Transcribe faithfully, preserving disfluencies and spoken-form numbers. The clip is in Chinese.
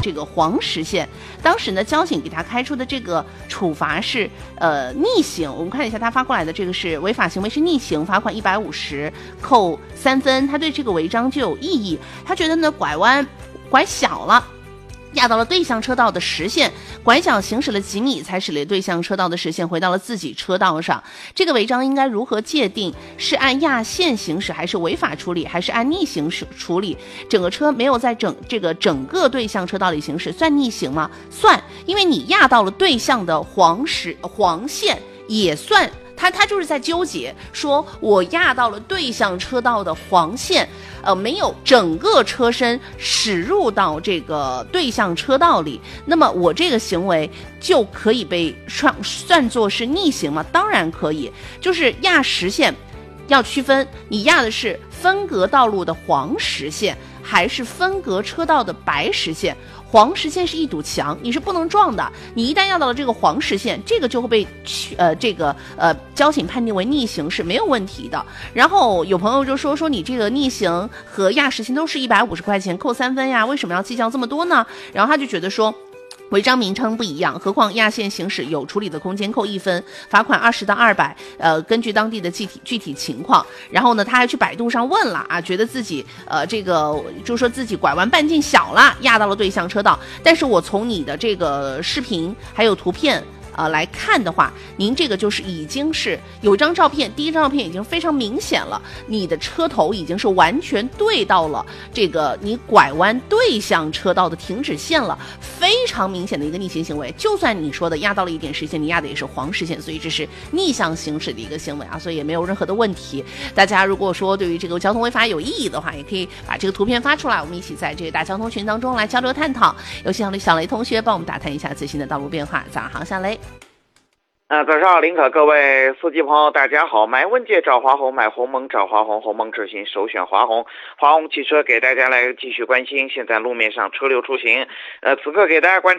这个黄实线。当时呢，交警给他开出的这个处罚是呃逆行。我们看一下他发过来的这个是违法行为是逆行，罚款一百五十，扣三分。他对这个违章就有异议，他觉得呢拐弯拐小了，压到了对向车道的实线，拐角行驶了几米才驶离对向车道的实线，回到了自己车道上。这个违章应该如何界定？是按压线行驶，还是违法处理，还是按逆行处理？整个车没有在整这个整个对向车道里行驶，算逆行吗？算，因为你压到了对向的黄实黄线，也算。他他就是在纠结，说我压到了对向车道的黄线，呃，没有整个车身驶入到这个对向车道里，那么我这个行为就可以被算算作是逆行吗？当然可以，就是压实线要区分，你压的是分隔道路的黄实线，还是分隔车道的白实线。黄实线是一堵墙，你是不能撞的。你一旦压到了这个黄实线，这个就会被呃这个呃交警判定为逆行是没有问题的。然后有朋友就说说你这个逆行和压实线都是一百五十块钱，扣三分呀，为什么要计较这么多呢？然后他就觉得说，违章名称不一样，何况压线行驶有处理的空间，扣一分，罚款二十到二百，呃，根据当地的具体具体情况。然后呢，他还去百度上问了啊，觉得自己呃这个就说自己拐弯半径小了，压到了对向车道。但是我从你的这个视频还有图片。呃，来看的话，您这个就是已经是有一张照片，第一张照片已经非常明显了，你的车头已经是完全对到了这个你拐弯对向车道的停止线了，非常明显的一个逆行行为。就算你说的压到了一点实线，你压的也是黄实线，所以这是逆向行驶的一个行为啊，所以也没有任何的问题。大家如果说对于这个交通违法有异议的话，也可以把这个图片发出来，我们一起在这个大交通群当中来交流探讨。有请小雷同学帮我们打探一下最新的道路变化。早上好，小雷。 呃，早上好，林可，各位司机朋友，大家好！买文件找华虹，买鸿蒙找华虹，鸿蒙之行首选华虹。华虹汽车给大家来继续关心现在路面上车流出行。呃，此刻给大家关